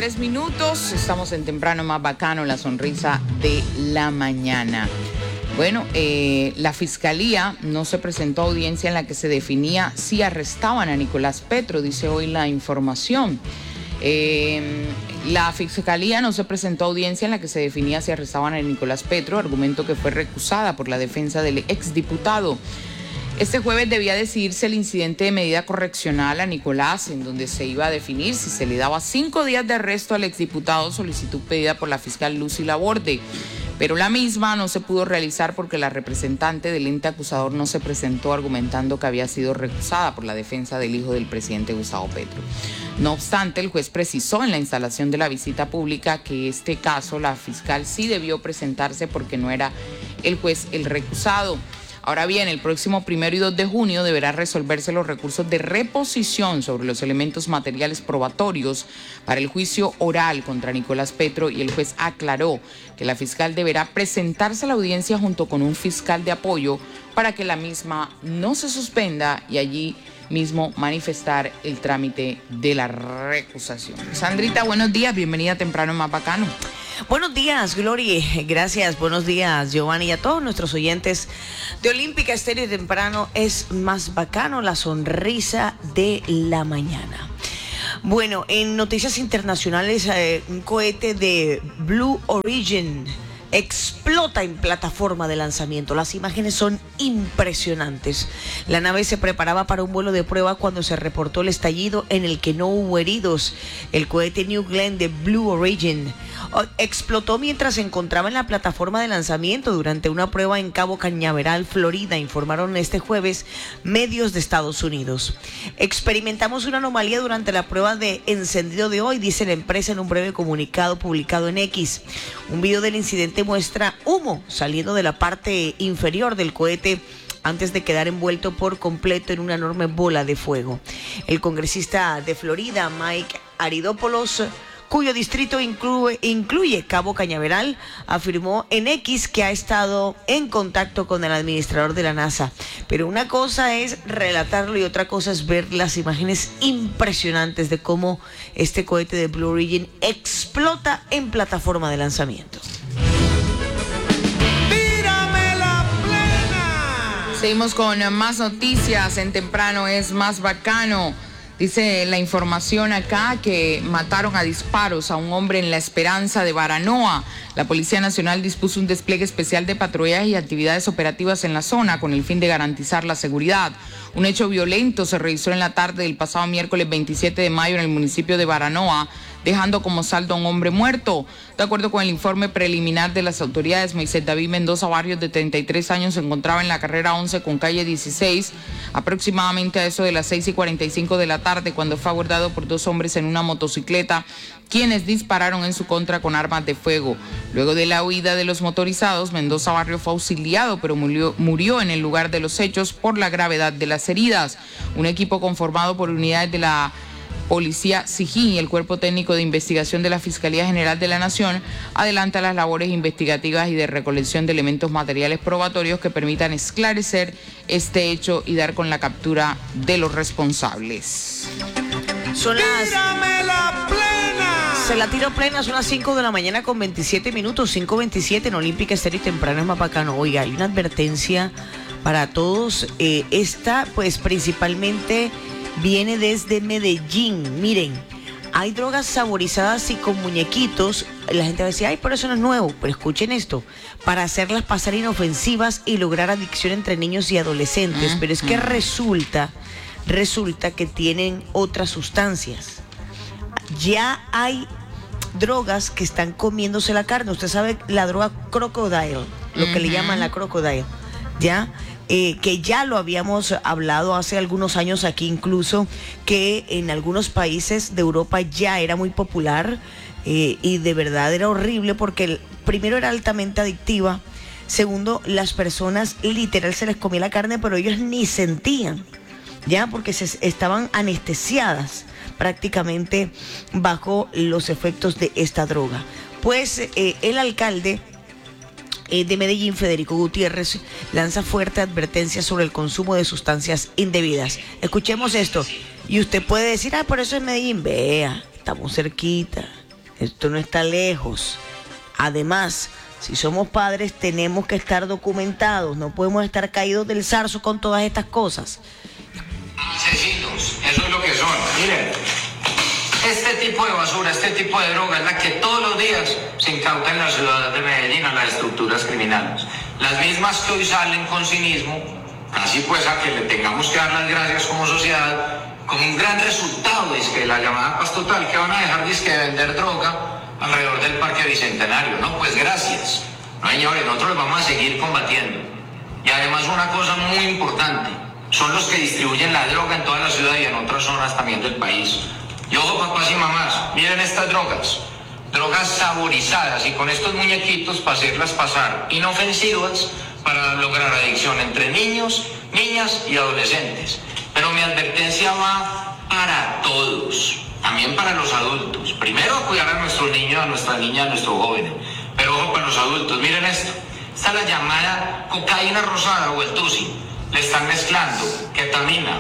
6:03. Estamos en Temprano Más Bacano, la sonrisa de la mañana. Bueno, la Fiscalía no se presentó a audiencia en la que se definía si arrestaban a Nicolás Petro, dice hoy la información. La Fiscalía no se presentó a audiencia en la que se definía si arrestaban a Nicolás Petro, argumento que fue recusada por la defensa del exdiputado. Este jueves debía decidirse el incidente de medida correccional a Nicolás, en donde se iba a definir si se le daba 5 días de arresto al exdiputado, solicitud pedida por la fiscal Lucy Laborde. Pero la misma no se pudo realizar porque la representante del ente acusador no se presentó, argumentando que había sido recusada por la defensa del hijo del presidente Gustavo Petro. No obstante, el juez precisó en la instalación de la visita pública que este caso la fiscal sí debió presentarse porque no era el juez el recusado. Ahora bien, el próximo 1 y 2 de junio deberá resolverse los recursos de reposición sobre los elementos materiales probatorios para el juicio oral contra Nicolás Petro, y el juez aclaró que la fiscal deberá presentarse a la audiencia junto con un fiscal de apoyo para que la misma no se suspenda y allí mismo manifestar el trámite de la recusación. Sandrita, buenos días, bienvenida a Temprano Más Bacano. Buenos días, Glory. Gracias. Buenos días, Giovanni, y a todos nuestros oyentes de Olímpica Estéreo y Temprano es Más Bacano, la sonrisa de la mañana. Bueno, en noticias internacionales, un cohete de Blue Origin explota en plataforma de lanzamiento. Las imágenes son impresionantes. La nave se preparaba para un vuelo de prueba cuando se reportó el estallido, en el que no hubo heridos. El cohete New Glenn de Blue Origin explotó mientras se encontraba en la plataforma de lanzamiento durante una prueba en Cabo Cañaveral, Florida, informaron este jueves medios de Estados Unidos. Experimentamos una anomalía durante la prueba de encendido de hoy, dice la empresa en un breve comunicado publicado en X. Un video del incidente muestra humo saliendo de la parte inferior del cohete antes de quedar envuelto por completo en una enorme bola de fuego. El congresista de Florida, Mike Aridopoulos, cuyo distrito incluye Cabo Cañaveral, afirmó en X que ha estado en contacto con el administrador de la NASA. Pero una cosa es relatarlo y otra cosa es ver las imágenes impresionantes de cómo este cohete de Blue Origin explota en plataforma de lanzamiento. Seguimos con más noticias en Temprano es Más Bacano. Dice la información acá que mataron a disparos a un hombre en La Esperanza de Baranoa. La Policía Nacional dispuso un despliegue especial de patrullaje y actividades operativas en la zona con el fin de garantizar la seguridad. Un hecho violento se registró en la tarde del pasado miércoles 27 de mayo en el municipio de Baranoa, dejando como saldo a un hombre muerto. De acuerdo con el informe preliminar de las autoridades, Moisés David Mendoza Barrios, de 33 años, se encontraba en la carrera 11 con calle 16, aproximadamente a eso de las 6:45 de la tarde, cuando fue abordado por 2 hombres en una motocicleta, quienes dispararon en su contra con armas de fuego. Luego de la huida de los motorizados, Mendoza Barrios fue auxiliado, pero murió en el lugar de los hechos por la gravedad de las heridas. Un equipo conformado por unidades de la Policía Sijín y el Cuerpo Técnico de Investigación de la Fiscalía General de la Nación adelanta las labores investigativas y de recolección de elementos materiales probatorios que permitan esclarecer este hecho y dar con la captura de los responsables. Son las... Se la tiro plena, son las 5 de la mañana con 27 minutos, 5:27 en Olímpica Estéreo y Temprano es Más Bacano. Oiga, hay una advertencia para todos. Esta, pues, principalmente viene desde Medellín. Miren, hay drogas saborizadas y con muñequitos. La gente va a decir, ay, pero eso no es nuevo. Pero escuchen esto, para hacerlas pasar inofensivas y lograr adicción entre niños y adolescentes. Pero es que resulta que tienen otras sustancias. Ya hay drogas que están comiéndose la carne. Usted sabe la droga crocodile, lo que le llaman la crocodile, ¿ya? Que ya lo habíamos hablado hace algunos años aquí incluso, que en algunos países de Europa ya era muy popular, y de verdad era horrible porque primero era altamente adictiva, segundo, las personas literal se les comía la carne pero ellos ni sentían, ya, porque estaban anestesiadas prácticamente bajo los efectos de esta droga. Pues el alcalde de Medellín, Federico Gutiérrez, lanza fuerte advertencia sobre el consumo de sustancias indebidas. Escuchemos esto. Y usted puede decir, por eso es Medellín. Vea, estamos cerquita. Esto no está lejos. Además, si somos padres, tenemos que estar documentados. No podemos estar caídos del zarzo con todas estas cosas. Asesinos, eso es lo que son. Miren, este tipo de basura, este tipo de droga es la que todos los días se incauta en la ciudad de Medellín a las estructuras criminales. Las mismas que hoy salen con cinismo, así pues a que le tengamos que dar las gracias como sociedad, con un gran resultado, de la llamada paz total, que van a dejar de vender droga alrededor del Parque Bicentenario. No, pues gracias. No, señores, nosotros los vamos a seguir combatiendo. Y además una cosa muy importante, son los que distribuyen la droga en toda la ciudad y en otras zonas también del país. Y ojo, papás y mamás, miren estas drogas saborizadas y con estos muñequitos para hacerlas pasar inofensivas para lograr adicción entre niños, niñas y adolescentes. Pero mi advertencia va para todos, también para los adultos. Primero a cuidar a nuestros niños, a nuestras niñas, a nuestros jóvenes. Pero ojo para los adultos, miren esto. Esta es la llamada cocaína rosada o el tusi. Le están mezclando ketamina,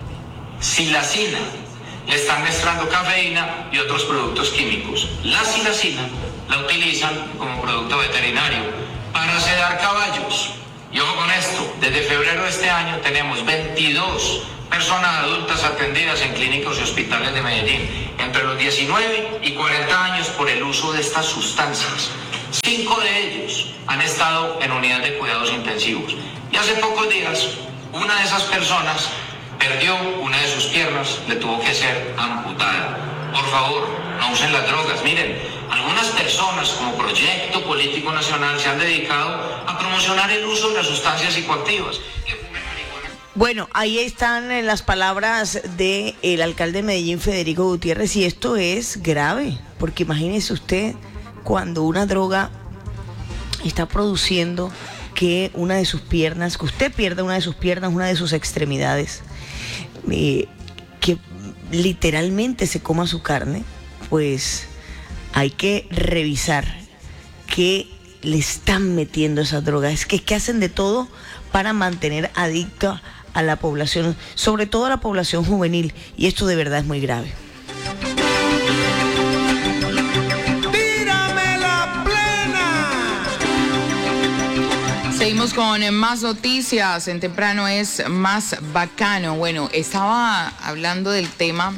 silacina, le están mezclando cafeína y otros productos químicos. La silacina la utilizan como producto veterinario para sedar caballos. Y ojo con esto, desde febrero de este año tenemos 22 personas adultas atendidas en clínicas y hospitales de Medellín, entre los 19 y 40 años por el uso de estas sustancias. 5 de ellos han estado en unidad de cuidados intensivos. Y hace pocos días, una de esas personas perdió una de sus piernas, le tuvo que ser amputada. Por favor, no usen las drogas. Miren, algunas personas como Proyecto Político Nacional se han dedicado a promocionar el uso de las sustancias psicoactivas. Bueno, ahí están las palabras del alcalde de Medellín, Federico Gutiérrez, y esto es grave, porque imagínese usted cuando una droga está produciendo que una de sus piernas, que usted pierda una de sus piernas, una de sus extremidades, que literalmente se coma su carne, pues hay que revisar qué le están metiendo esas drogas. Es que hacen de todo para mantener adicta a la población, sobre todo a la población juvenil, y esto de verdad es muy grave. Seguimos con más noticias. En Temprano es más bacano. Bueno, estaba hablando del tema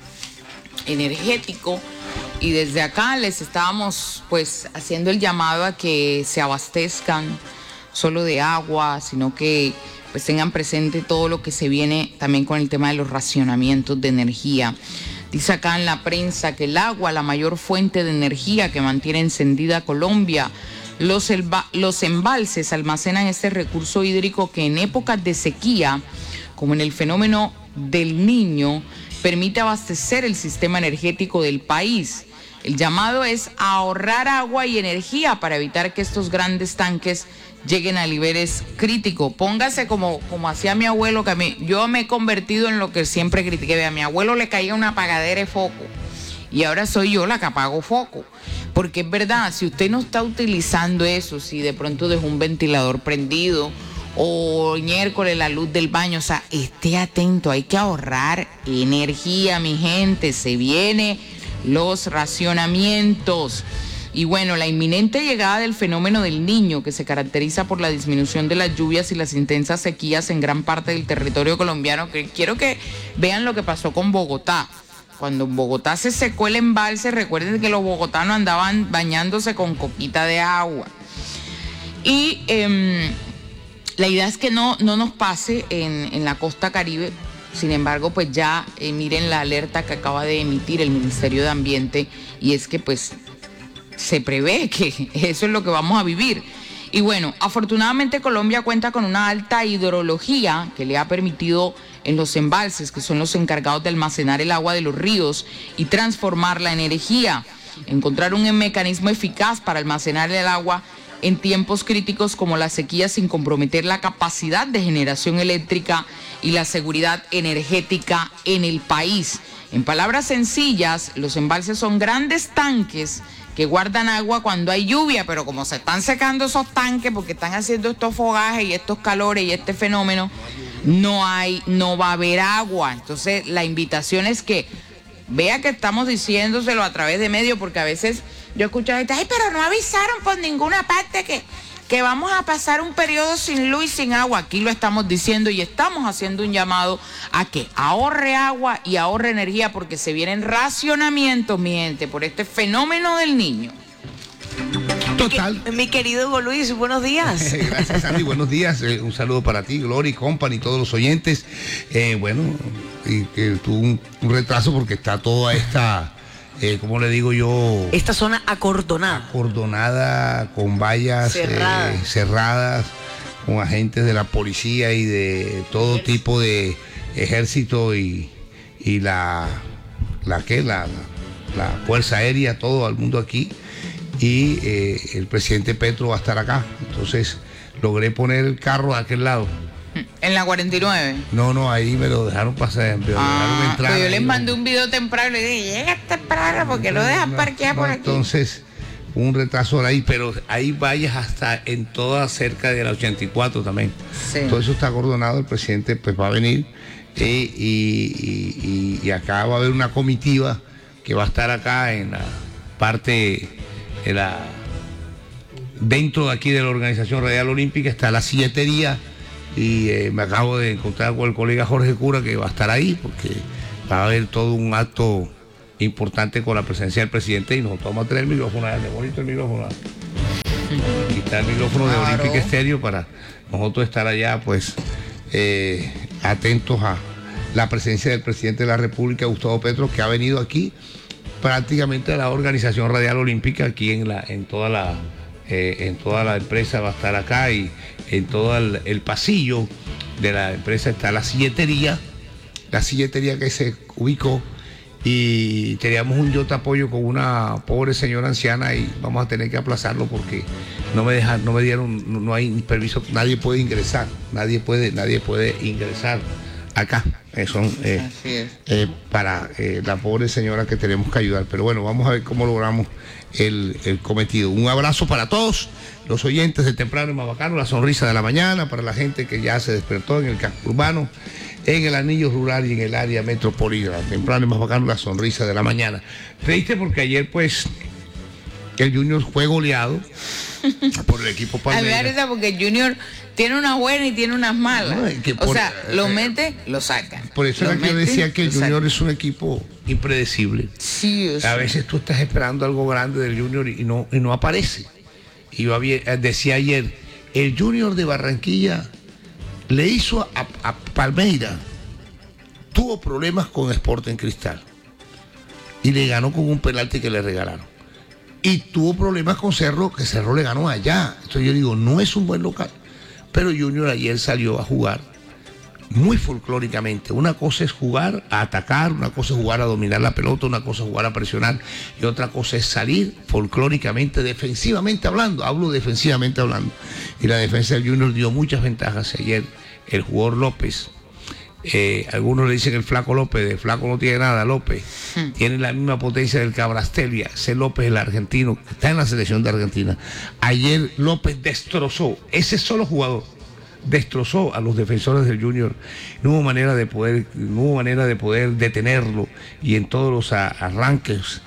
energético y desde acá les estábamos pues haciendo el llamado a que se abastezcan solo de agua, sino que pues tengan presente todo lo que se viene también con el tema de los racionamientos de energía. Dice acá en la prensa que el agua, la mayor fuente de energía que mantiene encendida Colombia. Los embalses almacenan este recurso hídrico que en épocas de sequía, como en el fenómeno del Niño, permite abastecer el sistema energético del país. El llamado es a ahorrar agua y energía para evitar que estos grandes tanques lleguen a niveles críticos. Póngase como hacía mi abuelo, que yo me he convertido en lo que siempre critiqué. A mi abuelo le caía una apagadera de foco y ahora soy yo la que apago foco. Porque es verdad, si usted no está utilizando eso, si de pronto dejó un ventilador prendido o miércoles la luz del baño, o sea, esté atento, hay que ahorrar energía, mi gente, se vienen los racionamientos. Y bueno, la inminente llegada del fenómeno del Niño, que se caracteriza por la disminución de las lluvias y las intensas sequías en gran parte del territorio colombiano, que quiero que vean lo que pasó con Bogotá. Cuando en Bogotá se secó el embalse, recuerden que los bogotanos andaban bañándose con coquita de agua. Y la idea es que no nos pase en la costa Caribe. Sin embargo, pues ya miren la alerta que acaba de emitir el Ministerio de Ambiente, y es que pues se prevé que eso es lo que vamos a vivir. Y bueno, afortunadamente Colombia cuenta con una alta hidrología que le ha permitido en los embalses, que son los encargados de almacenar el agua de los ríos y transformarla en energía, encontrar un mecanismo eficaz para almacenar el agua en tiempos críticos como la sequía sin comprometer la capacidad de generación eléctrica y la seguridad energética en el país. En palabras sencillas, los embalses son grandes tanques que guardan agua cuando hay lluvia, pero como se están secando esos tanques porque están haciendo estos fogajes y estos calores y este fenómeno, no va a haber agua. Entonces la invitación es que vea que estamos diciéndoselo a través de medios, porque a veces yo escucho a gente, ay, pero no avisaron por ninguna parte que vamos a pasar un periodo sin luz y sin agua. Aquí lo estamos diciendo y estamos haciendo un llamado a que ahorre agua y ahorre energía, porque se vienen racionamientos, mi gente, por este fenómeno del Niño. Total. Mi querido Hugo Luis, buenos días. Gracias, Sandy, buenos días. Un saludo para ti, Glory, Company, todos los oyentes. Bueno, y que tuvo un retraso porque está toda esta, ¿cómo le digo yo? Esta zona acordonada. Acordonada, con vallas cerradas, con agentes de la policía y de todo tipo de ejército y la Fuerza Aérea, todo el mundo aquí. Y el presidente Petro va a estar acá. Entonces logré poner el carro a aquel lado. ¿En la 49? No, ahí me lo dejaron pasar. Me dejaron entrar, pues yo les mandé un video temprano y dije, llega temprano porque lo dejan parquear por aquí. Entonces, un retraso ahí, pero ahí vayas hasta en toda cerca de la 84 también. Sí. Todo eso está acordonado, el presidente pues va a venir y acá va a haber una comitiva que va a estar acá en la parte... dentro de aquí de la Organización Radial Olímpica está la silletería y me acabo de encontrar con el colega Jorge Cura, que va a estar ahí porque va a haber todo un acto importante con la presencia del presidente y nosotros vamos a tener el micrófono, de bonito el micrófono. Aquí está el micrófono de Olímpica Estéreo para nosotros estar allá pues atentos a la presencia del presidente de la República, Gustavo Petro, que ha venido aquí prácticamente a la Organización Radial Olímpica, aquí en toda la empresa va a estar acá, y en todo el pasillo de la empresa está la silletería que se ubicó, y teníamos un yo te apoyo con una pobre señora anciana y vamos a tener que aplazarlo porque no me dieron, no hay permiso, nadie puede ingresar acá. Para la pobre señora que tenemos que ayudar, pero bueno, vamos a ver cómo logramos el cometido. Un abrazo para todos los oyentes de Temprano y Más Bacano, la sonrisa de la mañana, para la gente que ya se despertó en el casco urbano, en el anillo rural y en el área metropolitana. Temprano y Más Bacano, la sonrisa de la mañana. Triste porque ayer pues el Junior fue goleado por el equipo Palmeiras. A mí me da porque el Junior tiene unas buenas y tiene unas malas. Lo mete, lo sacan. Por eso era que yo decía que el Junior es un equipo impredecible. Sí, a veces tú estás esperando algo grande del Junior y no aparece. Y yo decía ayer, el Junior de Barranquilla le hizo a Palmeiras, tuvo problemas con Sporting Cristal y le ganó con un penalti que le regalaron. Y tuvo problemas con Cerro, que Cerro le ganó allá. Entonces yo digo, no es un buen local. Pero Junior ayer salió a jugar muy folclóricamente. Una cosa es jugar a atacar, una cosa es jugar a dominar la pelota, una cosa es jugar a presionar y otra cosa es salir folclóricamente, defensivamente hablando. Hablo defensivamente hablando. Y la defensa del Junior dio muchas ventajas ayer. El jugador López, algunos le dicen el Flaco López, de Flaco no tiene nada, López. Tiene la misma potencia del Cabrastelia. Ese López, el argentino, que está en la selección de Argentina. Ayer López destrozó, ese solo jugador, destrozó a los defensores del Junior. No hubo manera de poder detenerlo, y en todos los arranques,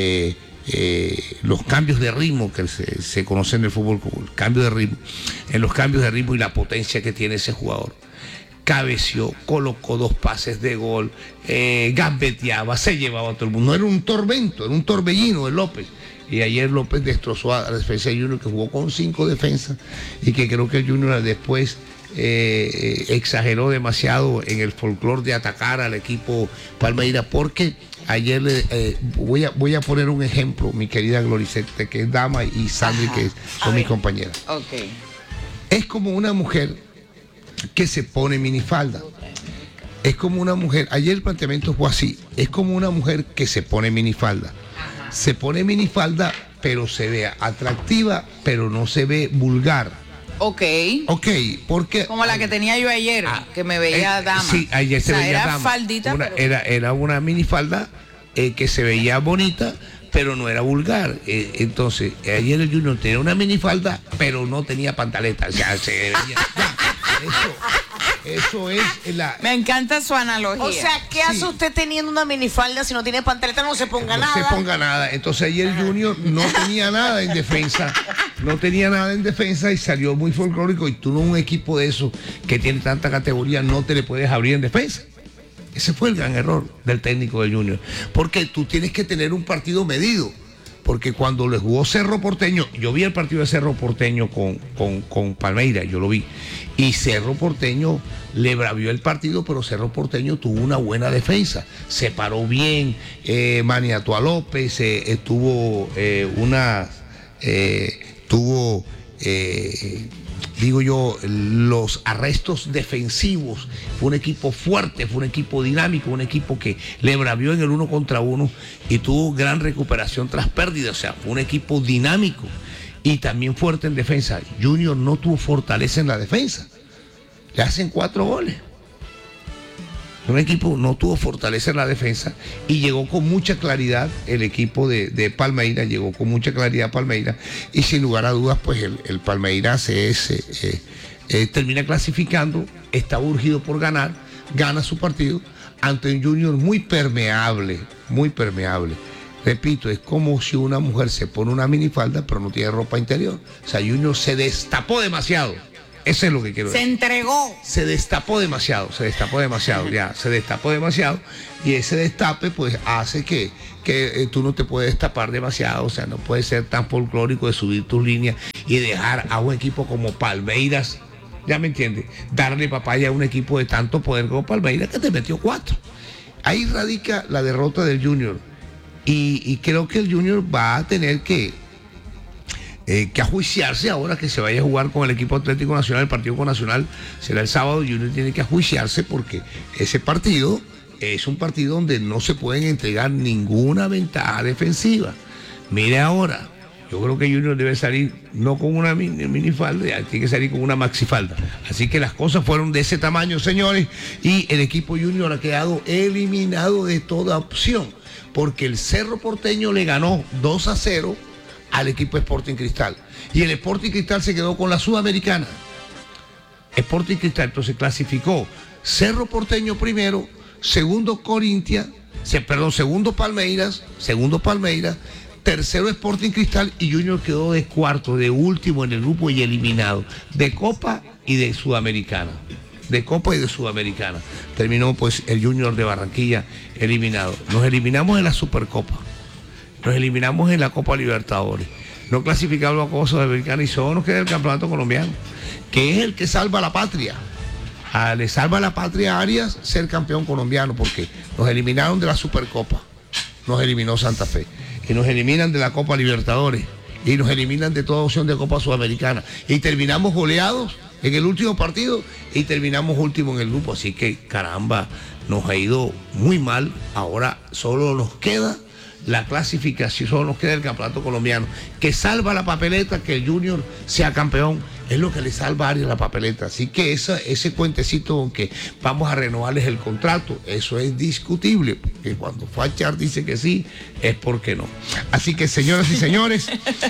los cambios de ritmo que se conocen en el fútbol como el cambio de ritmo, en los cambios de ritmo y la potencia que tiene ese jugador. Cabeció, colocó 2 pases de gol, gambeteaba, se llevaba a todo el mundo. Era un tormento, era un torbellino de López. Y ayer López destrozó a la defensa de Junior, que jugó con 5 defensas, y que creo que el Junior después exageró demasiado en el folclore de atacar al equipo Palmeiras, porque ayer voy a poner un ejemplo, mi querida Gloricete, que es dama, y Sandy, que son mis compañeras. Okay. Es como una mujer que se pone minifalda. Es como una mujer, ayer el planteamiento fue así, es como una mujer que se pone minifalda. Se pone minifalda, pero se ve atractiva, pero no se ve vulgar. Ok, porque... como la que tenía yo ayer, que me veía dama. Sí, ayer se veía era dama. Faldita, era una minifalda que se veía bonita, pero no era vulgar. Entonces, ayer el Junior tenía una minifalda, pero no tenía pantaleta. O sea, se veía... Eso es Me encanta su analogía. O sea, ¿qué hace usted teniendo una minifalda si no tiene pantaleta? No se ponga nada. No se ponga nada. Entonces ayer Junior no tenía nada en defensa. No tenía nada en defensa y salió muy folclórico. Y tú, no, un equipo de esos que tiene tanta categoría, no te le puedes abrir en defensa. Ese fue el gran error del técnico de Junior. Porque tú tienes que tener un partido medido. Porque cuando le jugó Cerro Porteño, yo vi el partido de Cerro Porteño con Palmeiras, yo lo vi. Y Cerro Porteño le bravió el partido, pero Cerro Porteño tuvo una buena defensa. Se paró bien, maniató a López, digo yo, los arrestos defensivos. Fue un equipo fuerte, fue un equipo dinámico, un equipo que le bravió en el 1 contra 1 y tuvo gran recuperación tras pérdida. O sea, fue un equipo dinámico y también fuerte en defensa. Junior no tuvo fortaleza en la defensa. Le hacen 4 goles. Un equipo no tuvo fortaleza en la defensa y llegó con mucha claridad el equipo de Palmeiras, llegó con mucha claridad Palmeiras y sin lugar a dudas pues el Palmeiras termina clasificando, está urgido por ganar, gana su partido ante un Junior muy permeable, muy permeable. Repito, es como si una mujer se pone una minifalda pero no tiene ropa interior. O sea, Junior se destapó demasiado. Eso es lo que quiero decir. Se entregó. Se destapó demasiado, ya, se destapó demasiado. Y ese destape, pues, hace que tú no te puedes destapar demasiado. O sea, no puedes ser tan folclórico de subir tus líneas y dejar a un equipo como Palmeiras, ya me entiendes, darle papaya a un equipo de tanto poder como Palmeiras que te metió 4. Ahí radica la derrota del Junior. Y creo que el Junior va a tener que ajuiciarse ahora que se vaya a jugar con el equipo Atlético Nacional. El partido con Nacional será el sábado. Junior tiene que ajuiciarse porque ese partido es un partido donde no se pueden entregar ninguna ventaja defensiva. Mire ahora, yo creo que Junior debe salir no con una minifalda, tiene que salir con una maxifalda. Así que las cosas fueron de ese tamaño, señores, y el equipo Junior ha quedado eliminado de toda opción porque el Cerro Porteño le ganó 2-0 al equipo Sporting Cristal. Y el Sporting Cristal se quedó con la Sudamericana. Sporting Cristal entonces clasificó Cerro Porteño primero, segundo segundo Palmeiras, tercero Sporting Cristal y Junior quedó de cuarto, de último en el grupo y eliminado de Copa y de Sudamericana. Terminó pues el Junior de Barranquilla eliminado. Nos eliminamos en la Supercopa. Nos eliminamos en la Copa Libertadores. No clasificamos a Copa Sudamericana y solo nos queda el Campeonato Colombiano, que es el que salva la patria. Le salva la patria a Arias ser campeón colombiano, porque nos eliminaron de la Supercopa, nos eliminó Santa Fe, y nos eliminan de la Copa Libertadores, y nos eliminan de toda opción de Copa Sudamericana. Y terminamos goleados en el último partido y terminamos último en el grupo. Así que, caramba, nos ha ido muy mal. Ahora solo nos queda la clasificación, solo nos queda el campeonato colombiano, que salva la papeleta, que el Junior sea campeón, es lo que le salva a Arias la papeleta. Así que ese cuentecito con que vamos a renovarles el contrato, eso es discutible, porque cuando Fachar dice que sí, es porque no. Así que, señoras y señores,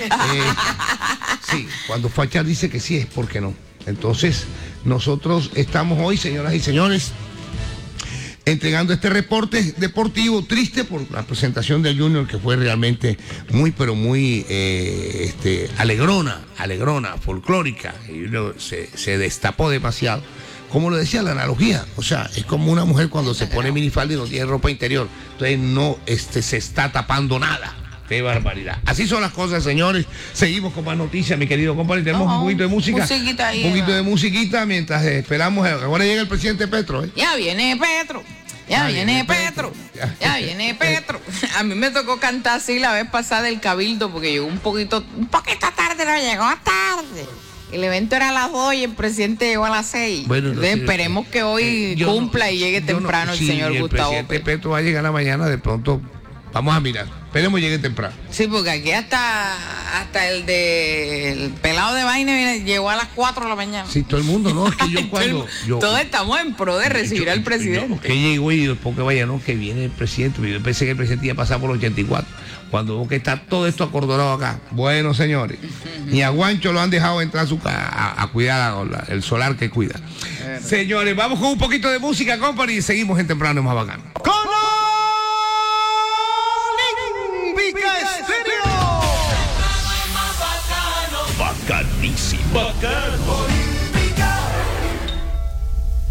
sí, cuando Fachar dice que sí, es porque no. Entonces, nosotros estamos hoy, señoras y señores, entregando este reporte deportivo triste por la presentación del Junior, que fue realmente muy, pero muy alegrona, folclórica. Y se destapó demasiado. Como lo decía la analogía, o sea, es como una mujer cuando se pone minifalda y no tiene ropa interior. Entonces no se está tapando nada. Qué barbaridad. Así son las cosas, señores. Seguimos con más noticias, mi querido compadre. Tenemos un poquito de música. Un poquito de musiquita mientras esperamos. Ahora llega el presidente Petro. Ya viene Petro. Ya viene Petro. A mí me tocó cantar así la vez pasada el Cabildo porque llegó un poquito tarde, no llegó tarde. El evento era a las 2 y el presidente llegó a las 6. Bueno, entonces, esperemos que hoy cumpla y llegue temprano el señor Gustavo Petro. El presidente Petro va a llegar a la mañana, de pronto Vamos a mirar. Esperemos llegue temprano. Sí, porque aquí hasta el pelado de vaina llegó a las 4 de la mañana. Sí, todo el mundo, ¿no? Es que todos estamos en pro de recibir al presidente. Que llegó y después que vaya, no, que viene el presidente. Yo pensé que el presidente iba a pasar por los 84. Cuando veo que está todo esto acordonado acá. Bueno, señores, ni a Guancho lo han dejado entrar a su casa a cuidar el solar que cuida. Señores, vamos con un poquito de música, company, y seguimos en Temprano Más Bacano. Bacanísimo. Bacano.